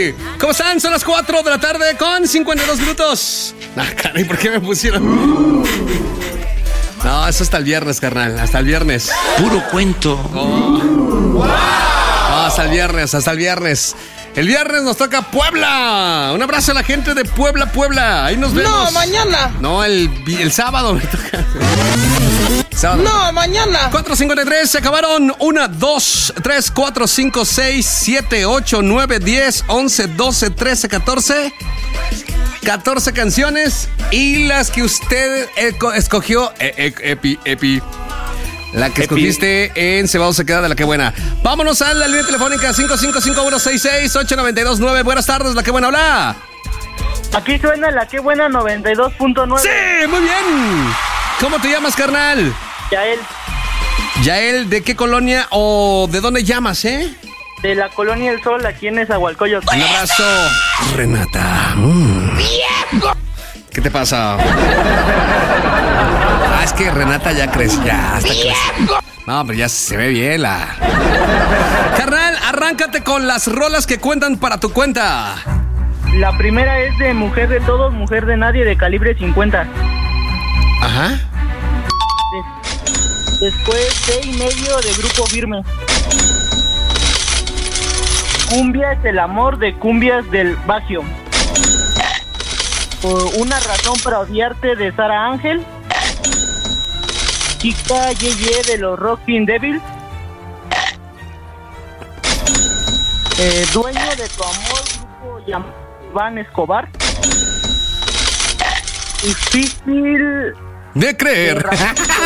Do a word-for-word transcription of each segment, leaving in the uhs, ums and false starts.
Epi. ¿Cómo están? Son las cuatro de la tarde con cincuenta y dos minutos. Ah, caray, ¿por qué me pusieron? No, eso hasta el viernes, carnal. Hasta el viernes. Puro cuento. Oh. Wow. No, hasta el viernes, hasta el viernes. El viernes nos toca Puebla. Un abrazo a la gente de Puebla, Puebla. Ahí nos vemos. No, mañana. No, el, el sábado me toca. Sábado. No, mañana. cuatro cincuenta y tres, se acabaron. uno, dos, tres, cuatro, cinco, seis, siete, ocho, nueve, diez, once, doce, trece, catorce. catorce canciones. Y las que usted escogió. Eh, eh, epi, Epi. La que escogiste en Cebado se queda de La Que Buena. Vámonos a la línea telefónica cinco cinco cinco uno seis seis ocho nueve dos nueve. Buenas tardes, La Que Buena, hola. Aquí suena La Que Buena noventa y dos punto nueve. Sí, muy bien. ¿Cómo te llamas, carnal? Yael. Yael, ¿de qué colonia o de dónde llamas, eh? De la Colonia El Sol, aquí en Nezahualcóyotl. Un abrazo, Renata. Mm. ¡Viejo! ¿Qué te pasa? Ah, es que Renata ya creció. Ya está creciendo. No, pero ya se ve bien la... Carnal, arráncate con las rolas que cuentan para tu cuenta. La primera es de Mujer de Todos, Mujer de Nadie, de Calibre cincuenta. Ajá. Des- después C y medio, de Grupo Firme. Cumbia es el amor, de Cumbias del Bagio. Una razón para odiarte, de Sara Ángel. Chica Ye Ye, de los Rockin' Devils. Eh, dueño de tu amor, grupo llamado Iván Escobar. Difícil de creer. de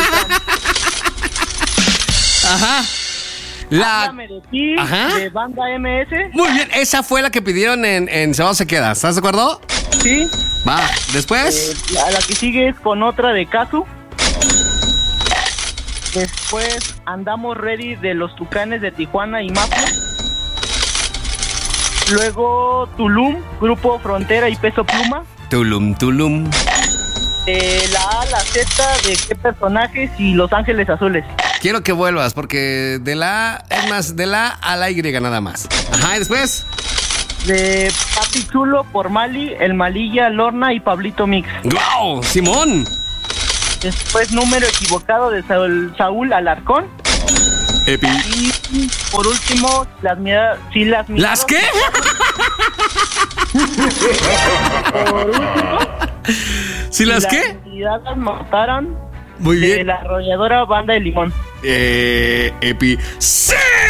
Ajá. La... Háblame de ti, Ajá. de Banda M S. Muy bien, esa fue la que pidieron en, en Cebado Se Queda. ¿Estás de acuerdo? Sí. Va, después. Eh, la, la que sigue es Con Otra, de Casu. Después Andamos Ready, de los Tucanes de Tijuana y Mafia. Luego Tulum, Grupo Frontera y Peso Pluma. Tulum, Tulum. De la A a la Z, de Qué Personajes y Los Ángeles Azules. Quiero que vuelvas, porque de la A, es más, de la A a la Y nada más. Ajá, y después. De Papi Chulo, por Mali, El Malilla, Lorna y Pablito Mix. ¡Wow! ¡Simón! Después Número Equivocado, de Saúl, Saúl Alarcón. Epi. Y por último, las miradas. Sí, las miradas. ¿Las qué? Por último. ¿Sí las qué? Las miradas mataran. Muy bien. De la arrolladora Banda de Limón. Eh, Epi. ¡Sí!